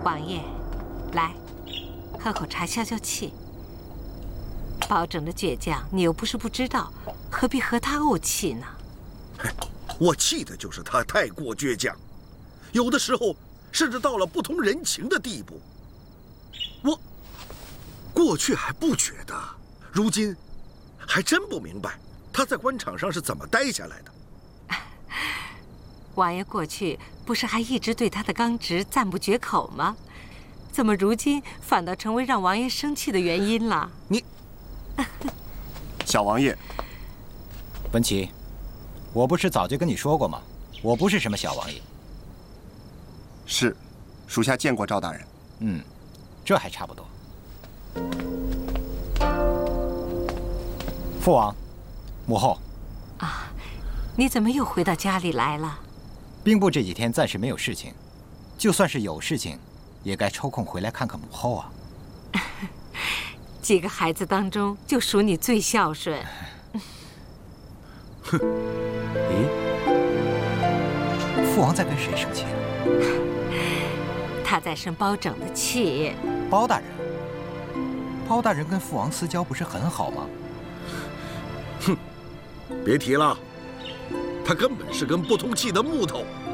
王爷，来，喝口茶消消气。包拯的倔强，你又不是不知道，何必和他怄气呢？ 我气的就是他太过倔强，有的时候甚至到了不通人情的地步。我过去还不觉得，如今还真不明白他在官场上是怎么待下来的。 王爷过去不是还一直对他的刚直赞不绝口吗？怎么如今反倒成为让王爷生气的原因了？ 你， 小王爷， 文琪，我不是早就跟你说过吗？我不是什么小王爷。 是，属下见过赵大人。 嗯，这还差不多。父王，母后。 啊，你怎么又回到家里来了？ 兵部这几天暂时没有事情，就算是有事情，也该抽空回来看看母后啊。 几个孩子当中，就属你最孝顺。 哼，咦，父王在跟谁生气啊？ 他在生包拯的气。 包大人，包大人跟父王私交不是很好吗？ 哼，别提了，他根本是根不通气的木头。